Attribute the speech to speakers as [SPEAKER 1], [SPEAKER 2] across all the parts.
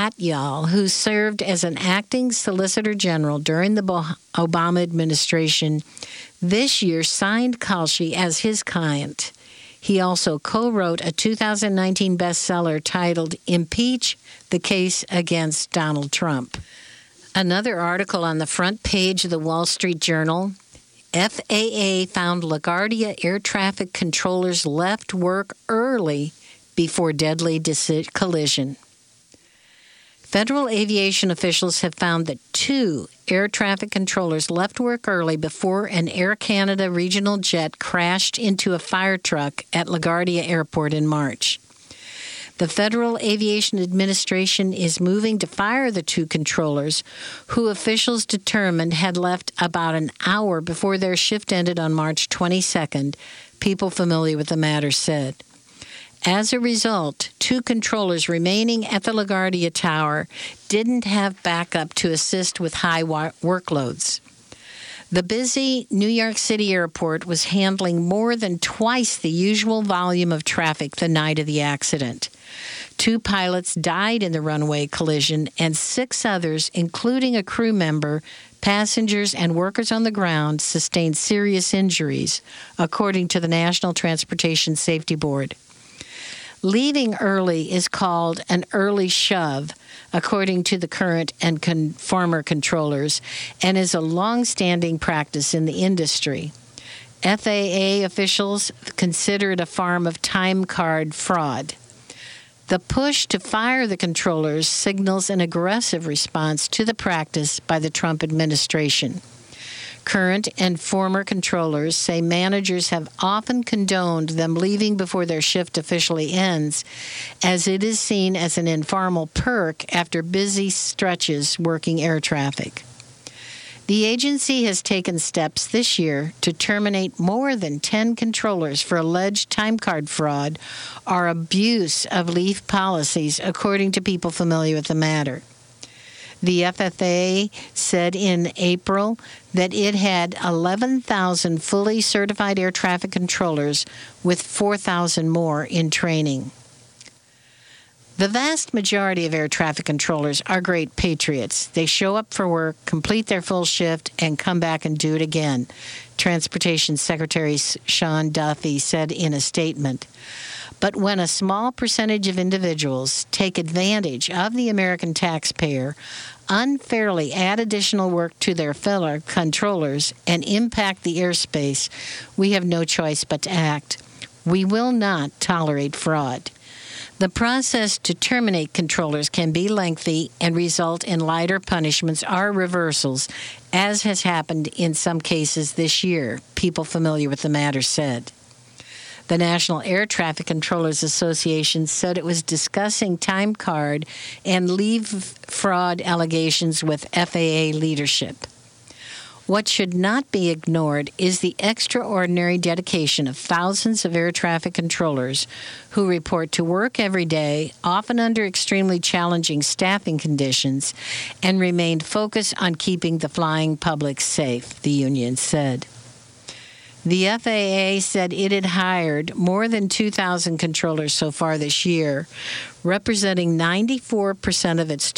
[SPEAKER 1] Katyal, who served as an acting Solicitor General during the Obama administration, this year signed Kalshi as his client. He also co-wrote a 2019 bestseller titled Impeach: The Case Against Donald Trump. Another article on the front page of the Wall Street Journal: FAA found LaGuardia air traffic controllers left work early before deadly collision. Federal aviation officials have found that 2 air traffic controllers left work early before an Air Canada regional jet crashed into a fire truck at LaGuardia Airport in March. The Federal Aviation Administration is moving to fire the 2 controllers, who officials determined had left about an hour before their shift ended on March 22nd, people familiar with the matter said. As a result, 2 controllers remaining at the LaGuardia Tower didn't have backup to assist with high workloads. The busy New York City airport was handling more than twice the usual volume of traffic the night of the accident. 2 pilots died in the runway collision, and 6 others, including a crew member, passengers, and workers on the ground, sustained serious injuries, according to the National Transportation Safety Board. Leaving early is called an early shove, according to the current and former controllers, and is a long-standing practice in the industry. FAA officials consider it a form of time card fraud. The push to fire the controllers signals an aggressive response to the practice by the Trump administration. Current and former controllers say managers have often condoned them leaving before their shift officially ends, as it is seen as an informal perk after busy stretches working air traffic. The agency has taken steps this year to terminate more than 10 controllers for alleged time card fraud or abuse of leave policies, according to people familiar with the matter. The FAA said in April that it had 11,000 fully certified air traffic controllers, with 4,000 more in training. The vast majority of air traffic controllers are great patriots. They show up for work, complete their full shift, and come back and do it again, Transportation Secretary Sean Duffy said in a statement. But when a small percentage of individuals take advantage of the American taxpayer, unfairly add additional work to their fellow controllers, and impact the airspace, we have no choice but to act. We will not tolerate fraud. The process to terminate controllers can be lengthy and result in lighter punishments or reversals, as has happened in some cases this year, people familiar with the matter said. The National Air Traffic Controllers Association said it was discussing time card and leave fraud allegations with FAA leadership. What should not be ignored is the extraordinary dedication of thousands of air traffic controllers who report to work every day, often under extremely challenging staffing conditions, and remained focused on keeping the flying public safe, the union said. The FAA said it had hired more than 2,000 controllers so far this year, representing 94% of its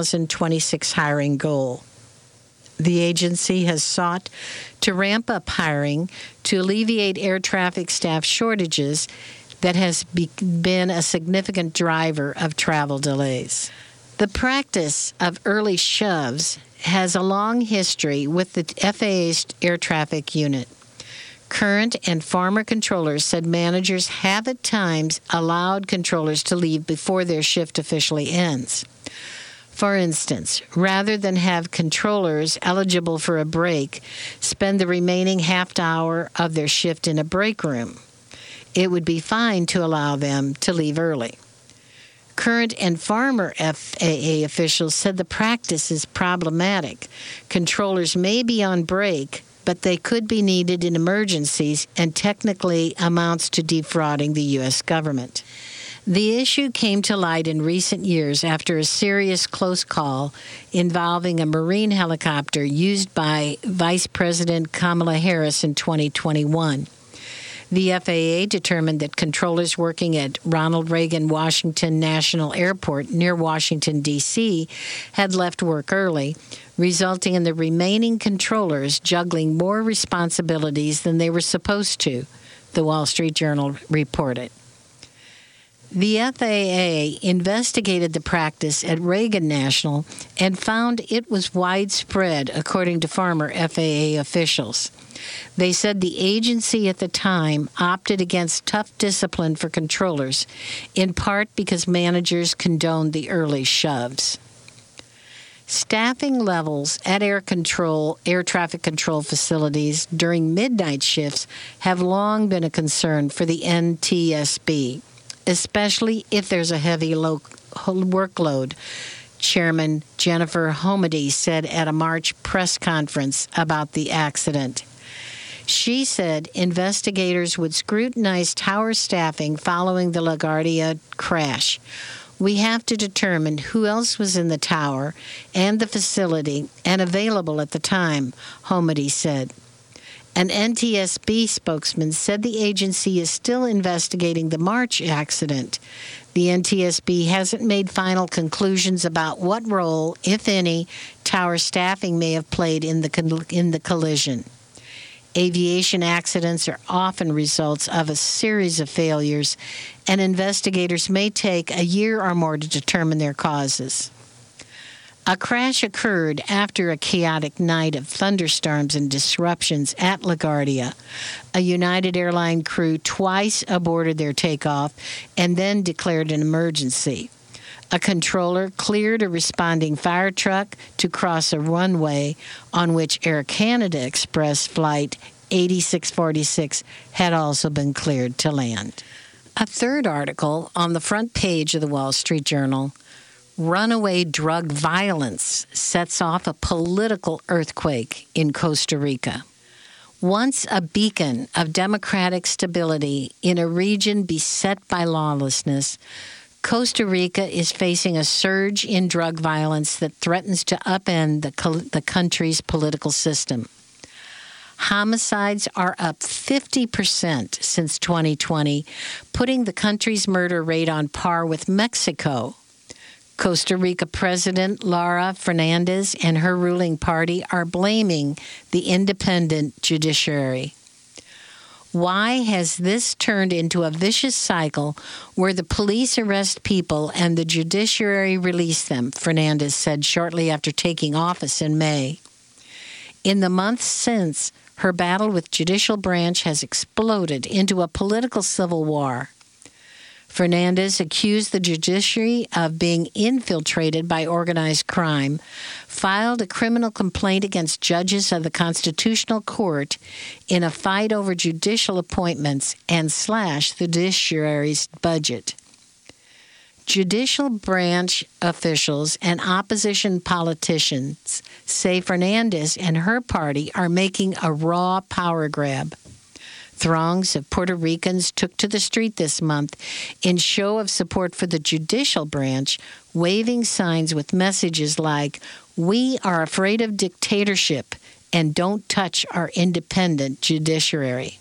[SPEAKER 1] 2026 hiring goal. The agency has sought to ramp up hiring to alleviate air traffic staff shortages that has been a significant driver of travel delays. The practice of early shoves has a long history with the FAA's air traffic unit. Current and former controllers said managers have at times allowed controllers to leave before their shift officially ends. For instance, rather than have controllers eligible for a break spend the remaining half hour of their shift in a break room, it would be fine to allow them to leave early. Current and former FAA officials said the practice is problematic. Controllers may be on break, but they could be needed in emergencies and technically amounts to defrauding the U.S. government. The issue came to light in recent years after a serious close call involving a Marine helicopter used by Vice President Kamala Harris in 2021. The FAA determined that controllers working at Ronald Reagan Washington National Airport near Washington, D.C., had left work early, resulting in the remaining controllers juggling more responsibilities than they were supposed to, the Wall Street Journal reported. The FAA investigated the practice at Reagan National and found it was widespread, according to former FAA officials. They said the agency at the time opted against tough discipline for controllers, in part because managers condoned the early shoves. Staffing levels at air traffic control facilities during midnight shifts have long been a concern for the NTSB, especially if there's a heavy workload, Chairman Jennifer Homedy said at a March press conference about the accident. She said investigators would scrutinize tower staffing following the LaGuardia crash. We have to determine who else was in the tower and the facility and available at the time, Homedy said. An NTSB spokesman said the agency is still investigating the March accident. The NTSB hasn't made final conclusions about what role, if any, tower staffing may have played in the collision. Aviation accidents are often results of a series of failures, and investigators may take a year or more to determine their causes. A crash occurred after a chaotic night of thunderstorms and disruptions at LaGuardia. A United Airlines crew twice aborted their takeoff and then declared an emergency. A controller cleared a responding fire truck to cross a runway on which Air Canada Express Flight 8646 had also been cleared to land. A third article on the front page of the Wall Street Journal: runaway drug violence sets off a political earthquake in Costa Rica. Once a beacon of democratic stability in a region beset by lawlessness, Costa Rica is facing a surge in drug violence that threatens to upend the country's political system. Homicides are up 50% since 2020, putting the country's murder rate on par with Mexico. Costa Rica President Laura Fernandez and her ruling party are blaming the independent judiciary. Why has this turned into a vicious cycle where the police arrest people and the judiciary release them? Fernandez said shortly after taking office in May. In the months since, her battle with judicial branch has exploded into a political civil war. Fernandez accused the judiciary of being infiltrated by organized crime, filed a criminal complaint against judges of the Constitutional Court in a fight over judicial appointments, and slashed the judiciary's budget. Judicial branch officials and opposition politicians say Fernandez and her party are making a raw power grab. Throngs of Puerto Ricans took to the street this month in show of support for the judicial branch, waving signs with messages like, "We are afraid of dictatorship and don't touch our independent judiciary."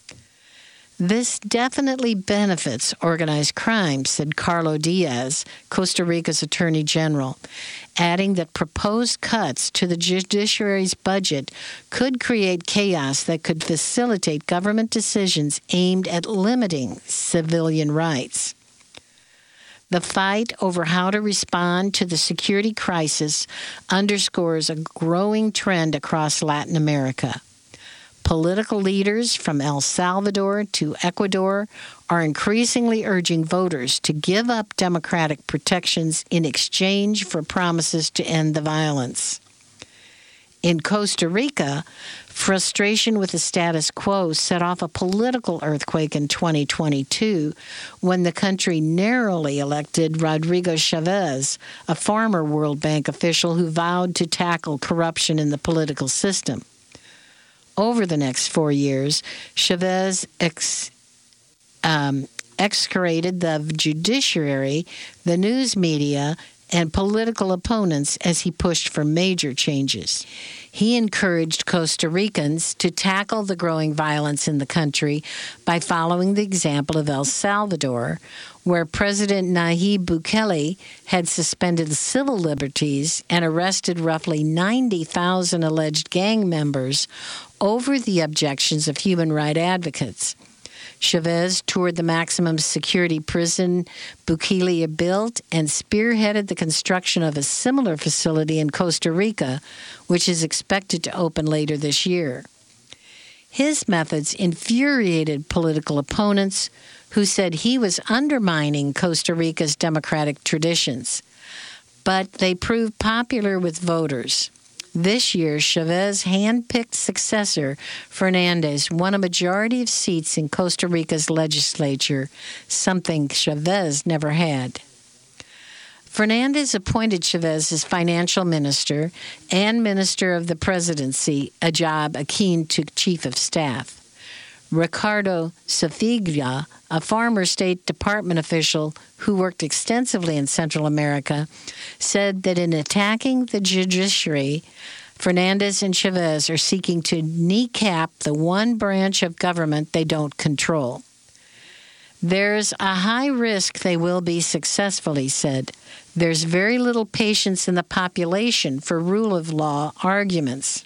[SPEAKER 1] This definitely benefits organized crime, said Carlos Diaz, Costa Rica's Attorney General, adding that proposed cuts to the judiciary's budget could create chaos that could facilitate government decisions aimed at limiting civilian rights. The fight over how to respond to the security crisis underscores a growing trend across Latin America. Political leaders from El Salvador to Ecuador are increasingly urging voters to give up democratic protections in exchange for promises to end the violence. In Costa Rica, frustration with the status quo set off a political earthquake in 2022 when the country narrowly elected Rodrigo Chavez, a former World Bank official who vowed to tackle corruption in the political system. Over the next 4 years, Chavez excoriated the judiciary, the news media, and political opponents as he pushed for major changes. He encouraged Costa Ricans to tackle the growing violence in the country by following the example of El Salvador, where President Nayib Bukele had suspended civil liberties and arrested roughly 90,000 alleged gang members over the objections of human rights advocates. Chavez toured the maximum security prison Bukele built and spearheaded the construction of a similar facility in Costa Rica, which is expected to open later this year. His methods infuriated political opponents who said he was undermining Costa Rica's democratic traditions, but they proved popular with voters. This year, Chavez's hand-picked successor, Fernandez, won a majority of seats in Costa Rica's legislature, something Chavez never had. Fernandez appointed Chavez as financial minister and minister of the presidency, a job akin to chief of staff. Ricardo Sofiglia, a former State Department official who worked extensively in Central America, said that in attacking the judiciary, Fernandez and Chavez are seeking to kneecap the one branch of government they don't control. There's a high risk they will be successful, he said. There's very little patience in the population for rule of law arguments.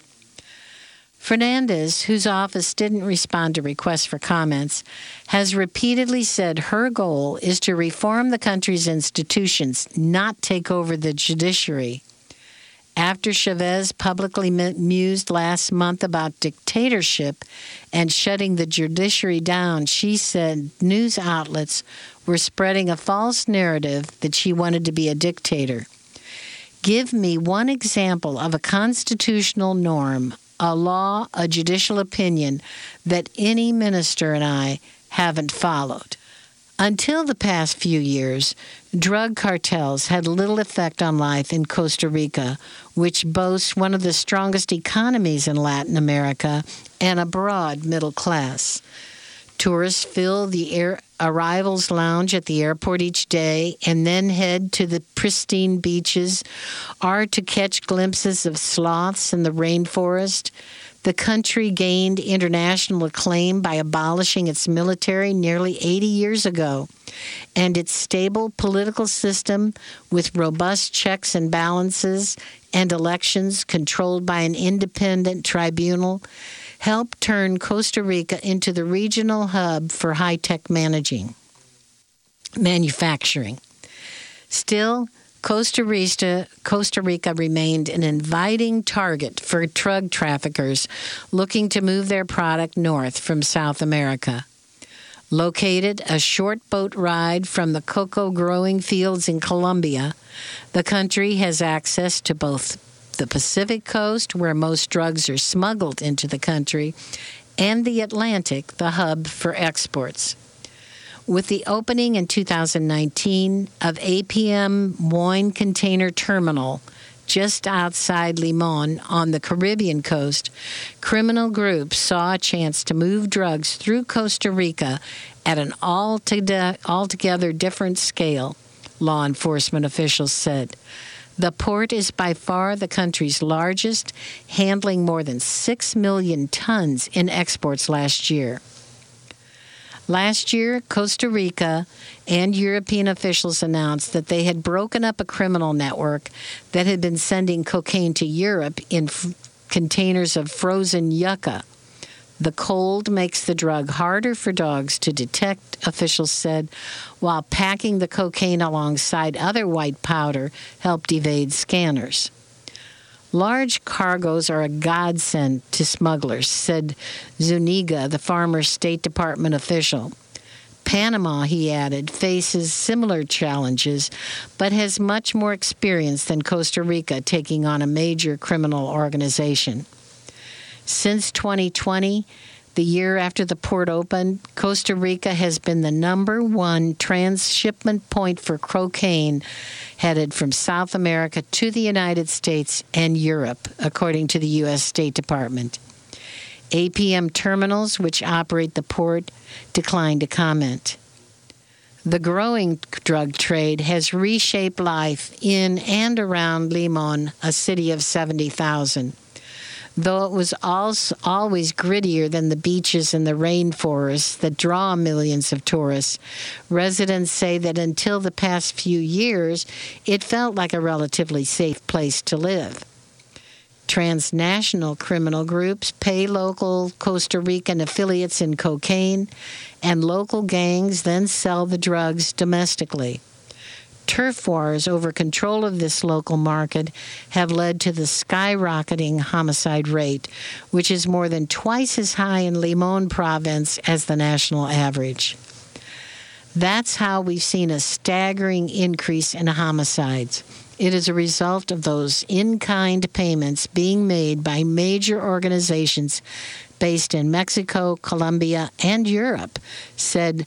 [SPEAKER 1] Fernandez, whose office didn't respond to requests for comments, has repeatedly said her goal is to reform the country's institutions, not take over the judiciary. After Chavez publicly mused last month about dictatorship and shutting the judiciary down, she said news outlets were spreading a false narrative that she wanted to be a dictator. Give me one example of a constitutional norm, a law, a judicial opinion that any minister and I haven't followed. Until the past few years, drug cartels had little effect on life in Costa Rica, which boasts one of the strongest economies in Latin America and a broad middle class. Tourists fill the arrivals lounge at the airport each day and then head to the pristine beaches or to catch glimpses of sloths in the rainforest. The country gained international acclaim by abolishing its military nearly 80 years ago, and its stable political system with robust checks and balances and elections controlled by an independent tribunal helped turn Costa Rica into the regional hub for high-tech manufacturing. Still, Costa Rica remained an inviting target for drug traffickers looking to move their product north from South America. Located a short boat ride from the cocoa growing fields in Colombia, the country has access to both the Pacific coast, where most drugs are smuggled into the country, and the Atlantic, the hub for exports. With the opening in 2019 of APM Moine Container Terminal just outside Limon on the Caribbean coast, criminal groups saw a chance to move drugs through Costa Rica at an altogether different scale, law enforcement officials said. The port is by far the country's largest, handling more than 6 million tons in exports last year. Last year, Costa Rica and European officials announced that they had broken up a criminal network that had been sending cocaine to Europe in containers of frozen yucca. The cold makes the drug harder for dogs to detect, officials said, while packing the cocaine alongside other white powder helped evade scanners. Large cargoes are a godsend to smugglers, said Zuniga, the former State Department official. Panama, he added, faces similar challenges, but has much more experience than Costa Rica taking on a major criminal organization. Since 2020, the year after the port opened, Costa Rica has been the number one transshipment point for cocaine headed from South America to the United States and Europe, according to the U.S. State Department. APM Terminals, which operate the port, declined to comment. The growing drug trade has reshaped life in and around Limon, a city of 70,000. Though it was always grittier than the beaches and the rainforests that draw millions of tourists, residents say that until the past few years, it felt like a relatively safe place to live. Transnational criminal groups pay local Costa Rican affiliates in cocaine, and local gangs then sell the drugs domestically. Turf wars over control of this local market have led to the skyrocketing homicide rate, which is more than twice as high in Limon province as the national average. That's how we've seen a staggering increase in homicides. It is a result of those in-kind payments being made by major organizations based in Mexico, Colombia, and Europe, said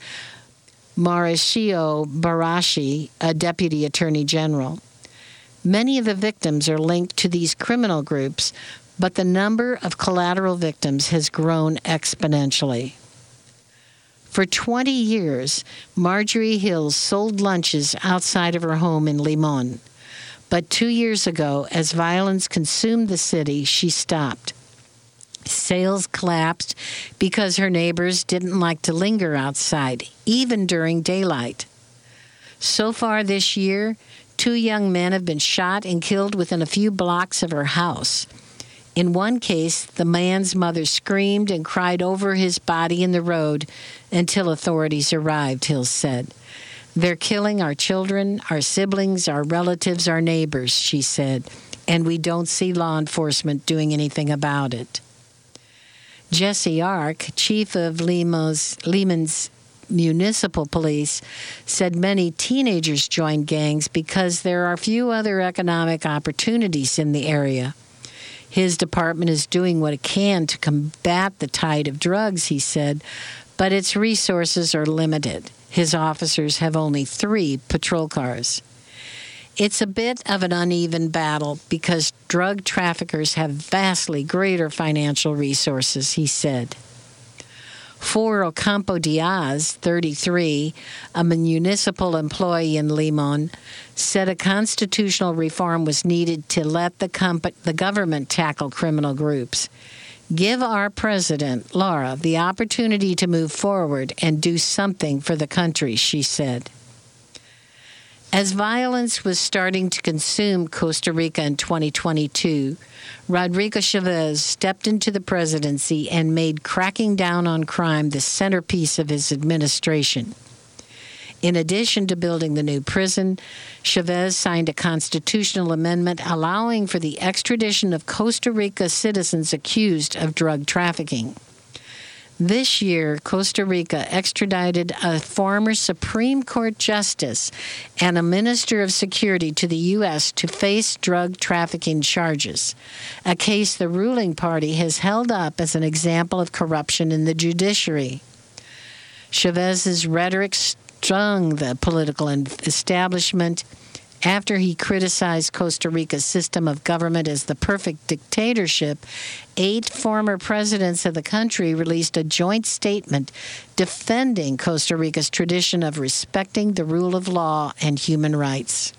[SPEAKER 1] Mauricio Barashi, a deputy attorney general. Many of the victims are linked to these criminal groups, but the number of collateral victims has grown exponentially. For 20 years, Marjorie Hills sold lunches outside of her home in Limon. But 2 years ago, as violence consumed the city, she stopped. Sales collapsed because her neighbors didn't like to linger outside, even during daylight. So far this year, 2 young men have been shot and killed within a few blocks of her house. In one case, the man's mother screamed and cried over his body in the road until authorities arrived, Hills said. They're killing our children, our siblings, our relatives, our neighbors, she said, and we don't see law enforcement doing anything about it. Jesse Ark, chief of Limon's municipal police, said many teenagers joined gangs because there are few other economic opportunities in the area. His department is doing what it can to combat the tide of drugs, he said, but its resources are limited. His officers have only 3 patrol cars. It's a bit of an uneven battle because drug traffickers have vastly greater financial resources, he said. For Ocampo Diaz, 33, a municipal employee in Limon, said a constitutional reform was needed to let the government tackle criminal groups. Give our president, Laura, the opportunity to move forward and do something for the country, she said. As violence was starting to consume Costa Rica in 2022, Rodrigo Chavez stepped into the presidency and made cracking down on crime the centerpiece of his administration. In addition to building the new prison, Chavez signed a constitutional amendment allowing for the extradition of Costa Rica citizens accused of drug trafficking. This year, Costa Rica extradited a former Supreme Court justice and a minister of security to the U.S. to face drug trafficking charges, a case the ruling party has held up as an example of corruption in the judiciary. Chavez's rhetoric stung the political establishment after he criticized Costa Rica's system of government as the perfect dictatorship. 8 former presidents of the country released a joint statement defending Costa Rica's tradition of respecting the rule of law and human rights.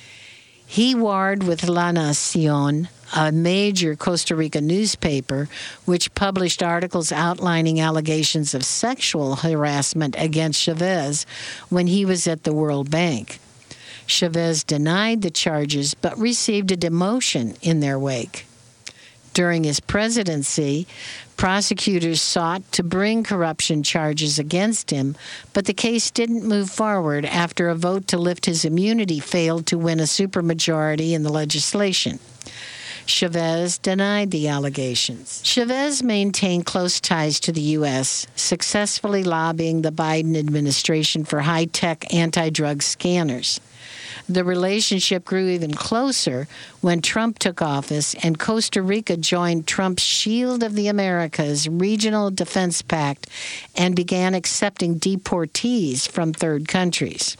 [SPEAKER 1] He warred with La Nación, a major Costa Rica newspaper, which published articles outlining allegations of sexual harassment against Chavez when he was at the World Bank. Chavez denied the charges but received a demotion in their wake. During his presidency, prosecutors sought to bring corruption charges against him, but the case didn't move forward after a vote to lift his immunity failed to win a supermajority in the legislation. Chavez denied the allegations. Chavez maintained close ties to the U.S., successfully lobbying the Biden administration for high-tech anti-drug scanners. The relationship grew even closer when Trump took office and Costa Rica joined Trump's Shield of the Americas regional defense pact and began accepting deportees from third countries.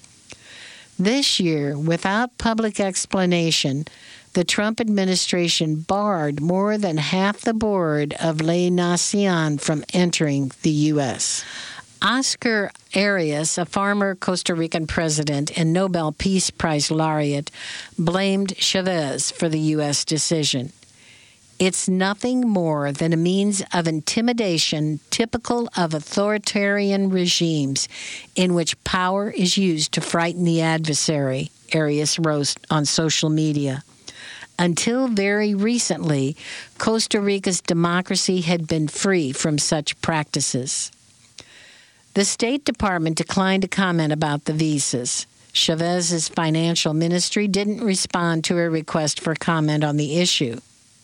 [SPEAKER 1] This year, without public explanation, the Trump administration barred more than half the board of La Nación from entering the U.S. Oscar Arias, a former Costa Rican president and Nobel Peace Prize laureate, blamed Chavez for the U.S. decision. It's nothing more than a means of intimidation typical of authoritarian regimes in which power is used to frighten the adversary, Arias wrote on social media. Until very recently, Costa Rica's democracy had been free from such practices. The State Department declined to comment about the visas. Chavez's financial ministry didn't respond to a request for comment on the issue.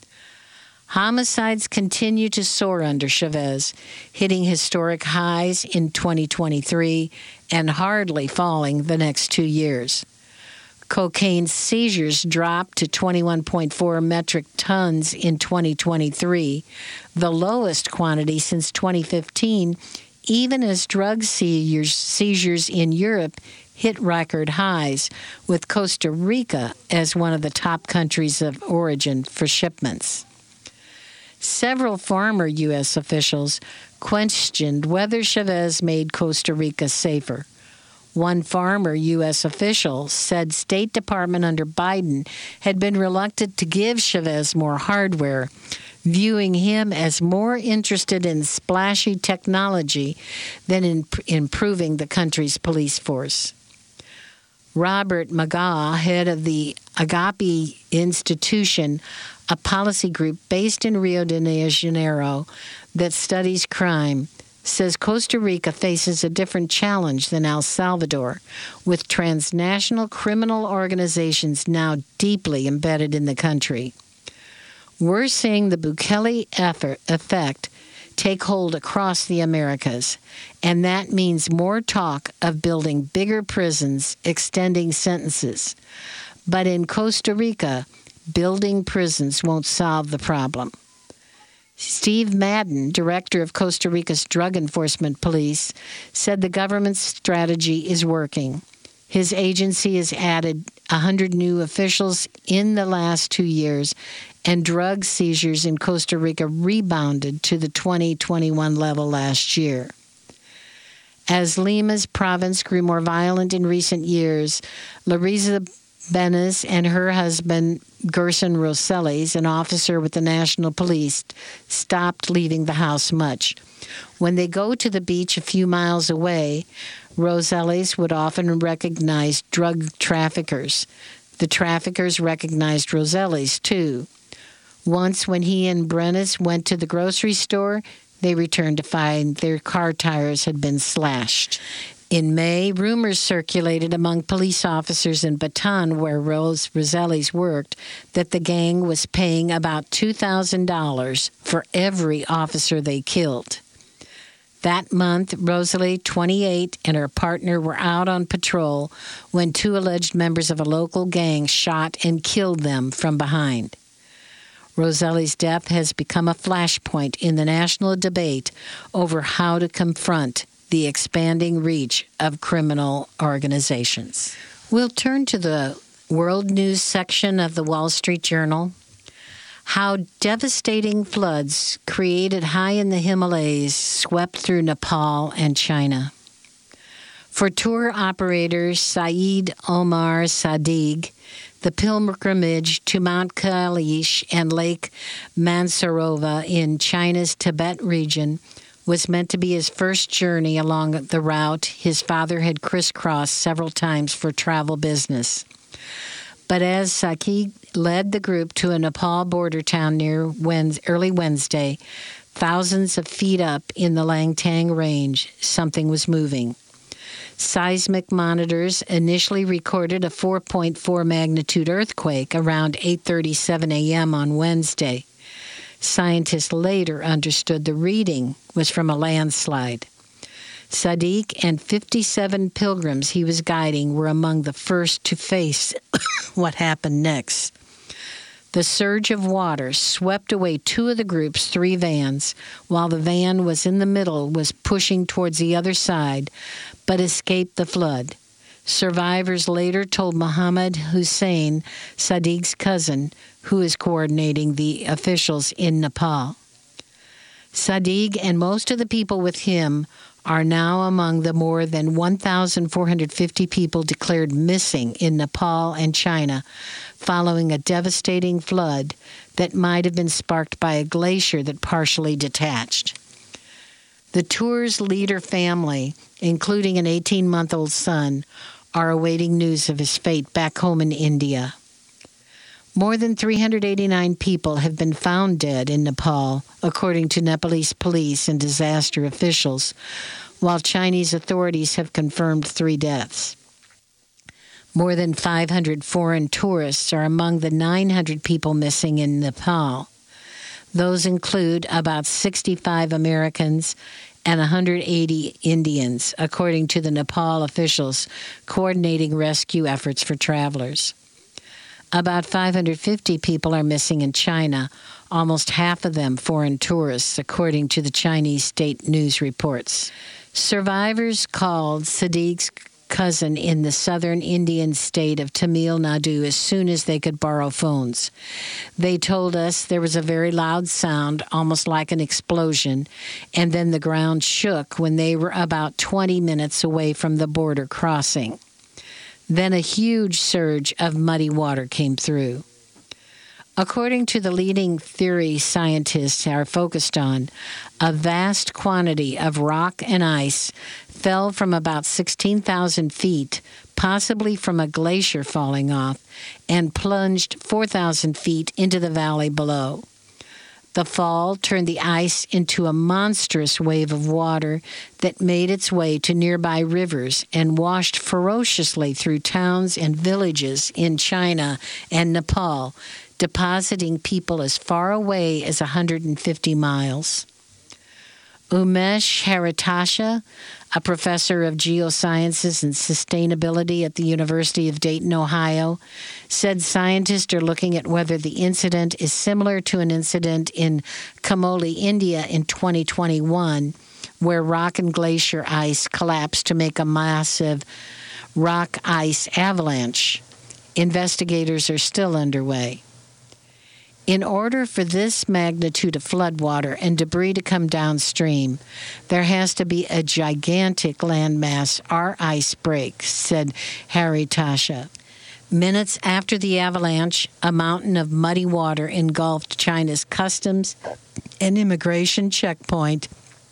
[SPEAKER 1] Homicides continue to soar under Chavez, hitting historic highs in 2023 and hardly falling the next 2 years. Cocaine seizures dropped to 21.4 metric tons in 2023, the lowest quantity since 2015, even as drug seizures in Europe hit record highs, with Costa Rica as one of the top countries of origin for shipments. Several former U.S. officials questioned whether Chavez made Costa Rica safer. One former U.S. official said State Department under Biden had been reluctant to give Chavez more hardware, viewing him as more interested in splashy technology than in improving the country's police force. Robert Magaw, head of the Agape Institution, a policy group based in Rio de Janeiro that studies crime, says Costa Rica faces a different challenge than El Salvador, with transnational criminal organizations now deeply embedded in the country. We're seeing the Bukele effect take hold across the Americas, and that means more talk of building bigger prisons, extending sentences. But in Costa Rica, building prisons won't solve the problem. Steve Madden, director of Costa Rica's Drug Enforcement Police, said the government's strategy is working. His agency has added 100 new officials in the last 2 years, and drug seizures in Costa Rica rebounded to the 2021 level last year. As Lima's province grew more violent in recent years, Larissa Benes and her husband, Gerson Rosales, an officer with the National Police, stopped leaving the house much. When they go to the beach a few miles away, Rosales would often recognize drug traffickers. The traffickers recognized Rosales, too. Once, when he and Brenes went to the grocery store, they returned to find their car tires had been slashed. In May, rumors circulated among police officers in Bataan, where Rosales worked, that the gang was paying about $2,000 for every officer they killed. That month, Rosalie, 28, and her partner were out on patrol when 2 alleged members of a local gang shot and killed them from behind. Rosalie's death has become a flashpoint in the national debate over how to confront the expanding reach of criminal organizations. We'll turn to the world news section of the Wall Street Journal. How devastating floods created high in the Himalayas swept through Nepal and China. For tour operator Saeed Omar Sadiq, the pilgrimage to Mount Kailash and Lake Mansarovar in China's Tibet region was meant to be his first journey along the route his father had crisscrossed several times for travel business. But as Sadiq led the group to a Nepal border town near early Wednesday, thousands of feet up in the Langtang Range, something was moving. Seismic monitors initially recorded a 4.4 magnitude earthquake around 8:37 a.m. on Wednesday. Scientists later understood the reading was from a landslide. Sadiq and 57 pilgrims he was guiding were among the first to face what happened next. The surge of water swept away 2 of the group's 3 vans, while the van was in the middle was pushing towards the other side, but escaped the flood. Survivors later told Mohammed Hussain, Sadiq's cousin, who is coordinating the officials in Nepal. Sadiq and most of the people with him are now among the more than 1,450 people declared missing in Nepal and China following a devastating flood that might have been sparked by a glacier that partially detached. The tour's leader family, including an 18-month-old son, are awaiting news of his fate back home in India. More than 389 people have been found dead in Nepal, according to Nepalese police and disaster officials, while Chinese authorities have confirmed 3 deaths. More than 500 foreign tourists are among the 900 people missing in Nepal. Those include about 65 Americans and 180 Indians, according to the Nepal officials coordinating rescue efforts for travelers. About 550 people are missing in China, almost half of them foreign tourists, according to the Chinese state news reports. Survivors called Sadiq's cousin in the southern Indian state of Tamil Nadu as soon as they could borrow phones. They told us there was a very loud sound, almost like an explosion, and then the ground shook when they were about 20 minutes away from the border crossing. Then a huge surge of muddy water came through. According to the leading theory scientists are focused on, a vast quantity of rock and ice fell from about 16,000 feet, possibly from a glacier falling off, and plunged 4,000 feet into the valley below. The fall turned the ice into a monstrous wave of water that made its way to nearby rivers and washed ferociously through towns and villages in China and Nepal, depositing people as far away as 150 miles. Umesh Haritasha, a professor of geosciences and sustainability at the University of Dayton, Ohio, said scientists are looking at whether the incident is similar to an incident in Kamoli, India in 2021, where rock and glacier ice collapsed to make a massive rock ice avalanche. Investigators are still underway. In order for this magnitude of floodwater and debris to come downstream, there has to be a gigantic landmass or ice break, said Haritasha. Minutes after the avalanche, a mountain of muddy water engulfed China's customs and immigration checkpoint,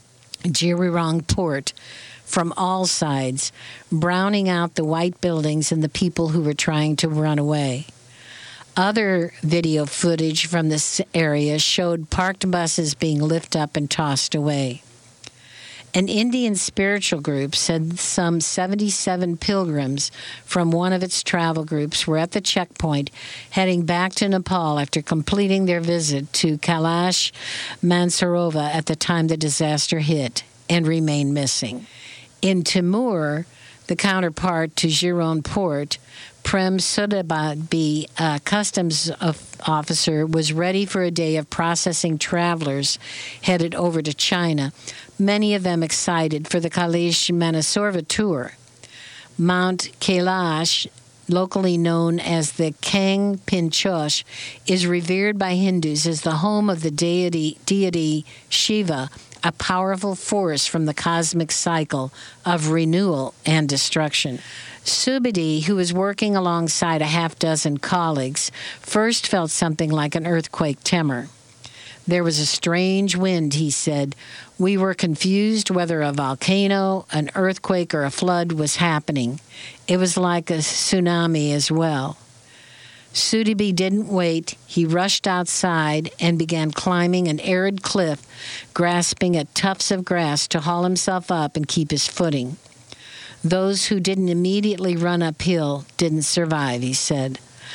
[SPEAKER 1] Jirirong Port, from all sides, browning out the white buildings and the people who were trying to run away. Other video footage from this area showed parked buses being lifted up and tossed away. An Indian spiritual group said some 77 pilgrims from one of its travel groups were at the checkpoint heading back to Nepal after completing their visit to Kailash Mansarovar at the time the disaster hit and remain missing. In Timur, the counterpart to Jirirong Port, Prem Sudabadbi, a customs officer, was ready for a day of processing travelers headed over to China, many of them excited for the Kailash Mansarovar tour. Mount Kailash, locally known as the Kang Pinchosh, is revered by Hindus as the home of the deity Shiva, a powerful force from the cosmic cycle of renewal and destruction. Subadi, who was working alongside a half-dozen colleagues, first felt something like an earthquake tremor. There was a strange wind, he said. We were confused whether a volcano, an earthquake, or a flood was happening. It was like a tsunami as well. Sudibi didn't wait. He rushed outside and began climbing an arid cliff, grasping at tufts of grass to haul himself up and keep his footing. Those who didn't immediately run uphill didn't survive, he said.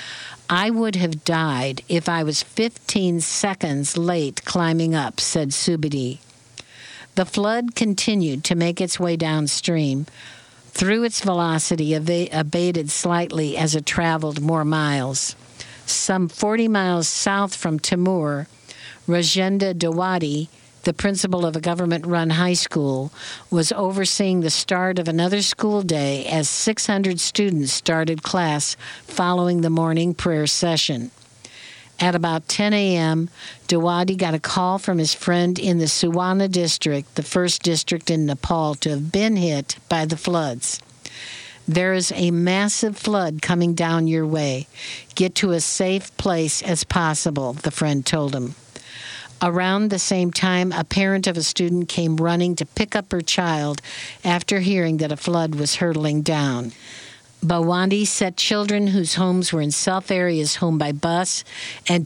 [SPEAKER 1] I would have died if I was 15 seconds late climbing up, said Subadi. The flood continued to make its way downstream. Through its velocity abated slightly as it traveled more miles. Some 40 miles south from Timur, Rajendra Dawadi, the principal of a government-run high school, was overseeing the start of another school day as 600 students started class following the morning prayer session. At about 10 a.m., Dawadi got a call from his friend in the Suwana district, the first district in Nepal to have been hit by the floods. There is a massive flood coming down your way. Get to a safe place as possible, the friend told him. Around the same time, a parent of a student came running to pick up her child after hearing that a flood was hurtling down. Bhawandi set children whose homes were in self areas home by bus and